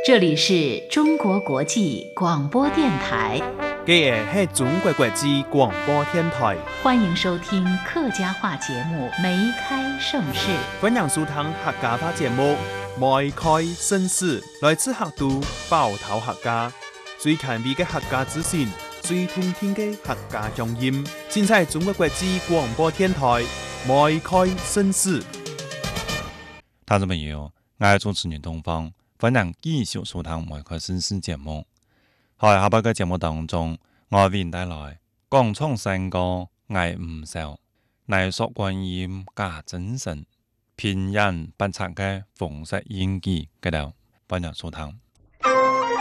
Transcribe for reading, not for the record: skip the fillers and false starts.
这里是中国国际广播电台， 这个是中国国际广播电台， 欢迎收听客家话节目《梅开盛世》。 欢迎收听客家话节目《梅开盛世》，来自客都包头客家，最前卫的客家资讯，最通天的客家乡音，尽在中国国际广播电台《梅开盛世》。 听众朋友，我係主持人東方，歡迎繼續收聽《梅開盛世》節目。喺下邊嘅節目當中，我為您帶來廣創新歌《藝唔少》，藝術觀音假真神，偏人不察嘅風色演技，嗰度歡迎收聽。